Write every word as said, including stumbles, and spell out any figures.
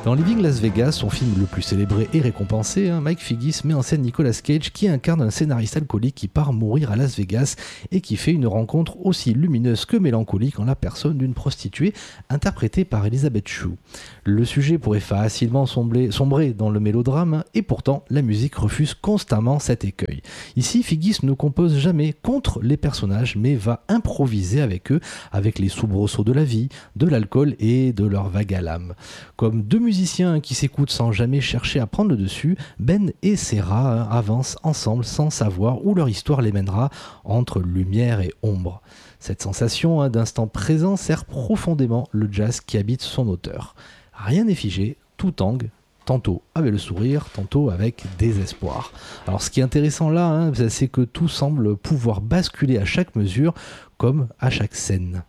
Dans Living Las Vegas, son film le plus célébré et récompensé, hein, Mike Figgis met en scène Nicolas Cage qui incarne un scénariste alcoolique qui part mourir à Las Vegas et qui fait une rencontre aussi lumineuse que mélancolique en la personne d'une prostituée interprétée par Elizabeth Shue. Le sujet pourrait facilement sombrer, sombrer dans le mélodrame et pourtant la musique refuse constamment cet écueil. Ici, Figgis ne compose jamais contre les personnages mais va improviser avec eux, avec les soubresauts de la vie, de l'alcool et de leur vague à l'âme. Comme deux musiciens qui s'écoutent sans jamais chercher à prendre le dessus, Ben et Sarah avancent ensemble sans savoir où leur histoire les mènera entre lumière et ombre. Cette sensation hein, d'instant présent sert profondément le jazz qui habite son auteur. Rien n'est figé, tout tangue, tantôt avec le sourire, tantôt avec désespoir. Alors ce qui est intéressant là, hein, c'est que tout semble pouvoir basculer à chaque mesure comme à chaque scène.